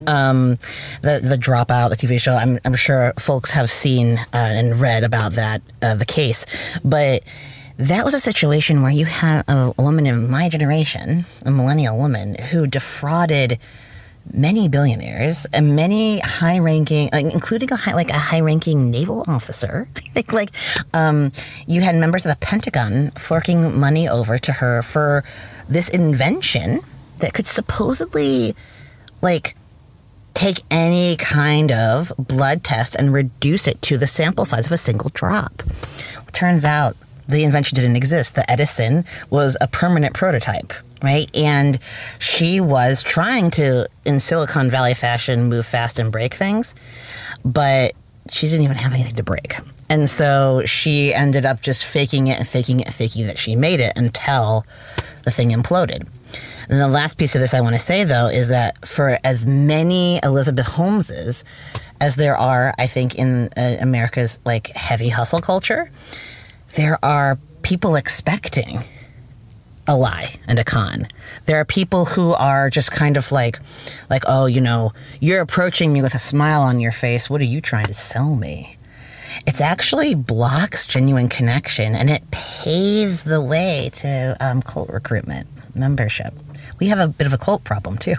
The Dropout, the TV show. I'm sure folks have seen and read about that, the case. But that was a situation where you had a woman in my generation, a millennial woman, who defrauded many billionaires and many high-ranking, including a high-ranking naval officer. You had members of the Pentagon forking money over to her for this invention that could supposedly, take any kind of blood test and reduce it to the sample size of a single drop. Turns out the invention didn't exist. The Edison was a permanent prototype, right? And she was trying to, in Silicon Valley fashion, move fast and break things, but she didn't even have anything to break. And so she ended up just faking that she made it until the thing imploded. And the last piece of this I want to say, though, is that for as many Elizabeth Holmeses as there are, I think, in America's heavy hustle culture, there are people expecting a lie and a con. There are people who are just kind of oh, you're approaching me with a smile on your face. What are you trying to sell me? It actually blocks genuine connection, and it paves the way to cult recruitment membership. We have a bit of a cult problem, too,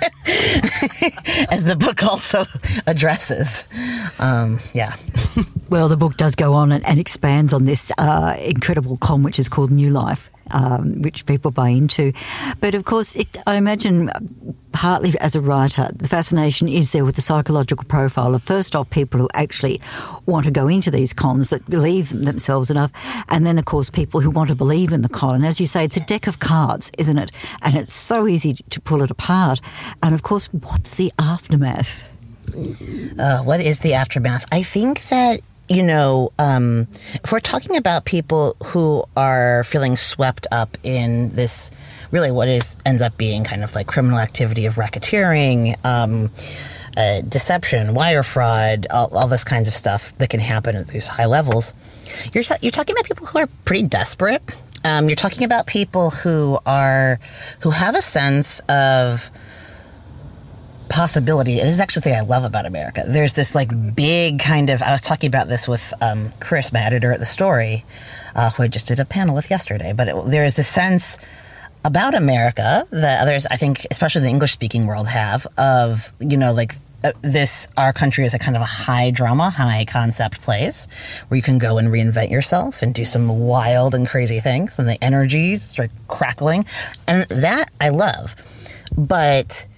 as the book also addresses. Yeah. Well, the book does go on and expands on this incredible con, which is called New Life, which people buy into. But, of course, I imagine partly as a writer, the fascination is there with the psychological profile of, first off, people who actually want to go into these cons, that believe themselves enough, and then, of course, people who want to believe in the con. And as you say, it's a deck of cards, isn't it? And it's so easy to pull it apart. And, of course, what's the aftermath? What is the aftermath? I think that, if we're talking about people who are feeling swept up in this, really what ends up being kind of criminal activity of racketeering, deception, wire fraud, all this kinds of stuff that can happen at these high levels, you're talking about people who are pretty desperate. You're talking about people who have a sense of possibility. This is actually the thing I love about America. There's this big kind of, I was talking about this with Chris, my editor at The Story, who I just did a panel with yesterday, but there is this sense about America that others, I think, especially the English-speaking world have, of, our country is a kind of a high drama, high concept place where you can go and reinvent yourself and do some wild and crazy things, and the energies start crackling, and that I love. But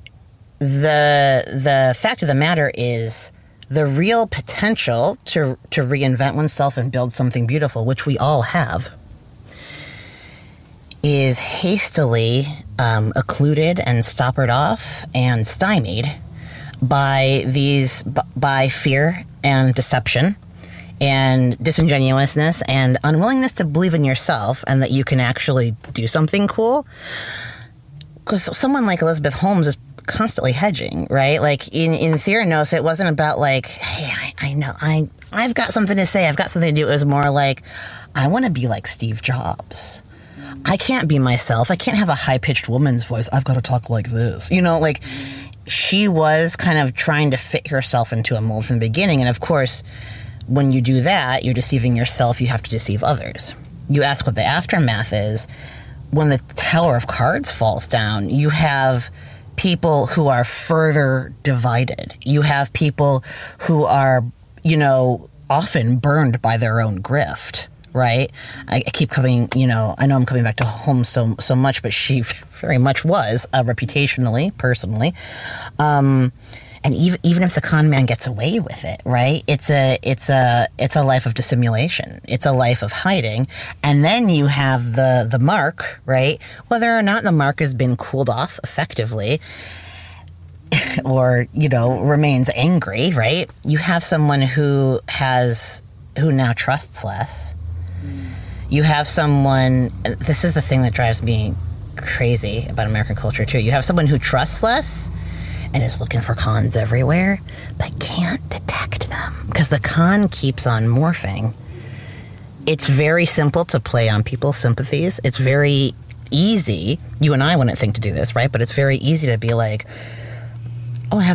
the fact of the matter is the real potential to reinvent oneself and build something beautiful, which we all have, is hastily occluded and stoppered off and stymied by fear and deception and disingenuousness and unwillingness to believe in yourself and that you can actually do something cool. Because someone like Elizabeth Holmes is constantly hedging, right? In Theranos, it wasn't about hey, I know, I've got something to say, I've got something to do. It was more I want to be like Steve Jobs. I can't be myself. I can't have a high-pitched woman's voice. I've got to talk like this. She was kind of trying to fit herself into a mold from the beginning. And of course, when you do that, you're deceiving yourself. You have to deceive others. You ask what the aftermath is. When the Tower of Cards falls down, you have people who are further divided. You have people who are, often burned by their own grift, right? I keep coming, I know I'm coming back to Holmes so much, but she very much was, reputationally, personally. And even if the con man gets away with it, right? It's a life of dissimulation. It's a life of hiding. And then you have the mark, right? Whether or not the mark has been cooled off effectively or, remains angry, right? You have someone who now trusts less. You have someone, this is the thing that drives me crazy about American culture too. You have someone who trusts less and is looking for cons everywhere, but can't detect them because the con keeps on morphing. It's very simple to play on people's sympathies. It's very easy. You and I wouldn't think to do this, right? But it's very easy to be like,